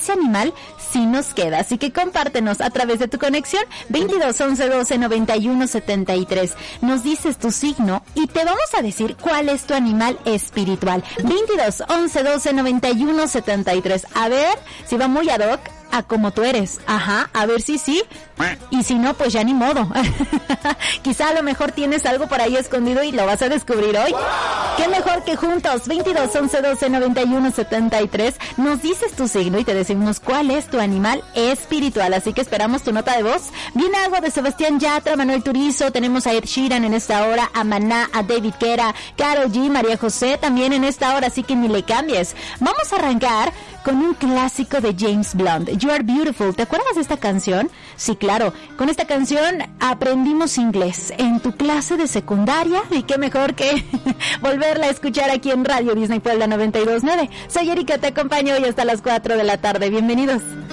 ese animal sí nos queda. Así que compártenos a través de tu conexión 22 11 12 91 73. Nos dices tu signo y te vamos a decir cuál es tu animal espiritual. 22 11 12 91 73. A ver si va muy ad hoc a como tú eres. Ajá, a ver si sí. Y si no, pues ya ni modo. Quizá a lo mejor tienes algo por ahí escondido y lo vas a descubrir hoy. Qué mejor que juntos. 22 11 12 91 73. Nos dices tu signo y te decimos cuál es tu animal espiritual. Así que esperamos tu nota de voz. Viene algo de Sebastián Yatra, Manuel Turizo. Tenemos a Ed Sheeran en esta hora, a Maná, a David Guetta, Karol G, María José también en esta hora. Así que ni le cambies. Vamos a arrancar con un clásico de James Blunt, You Are Beautiful. ¿Te acuerdas de esta canción? Sí, claro. Con esta canción aprendimos inglés en tu clase de secundaria y qué mejor que volverla a escuchar aquí en Radio Disney Puebla 92.9. Soy Erika, te acompaño hoy hasta las 4 de la tarde. Bienvenidos.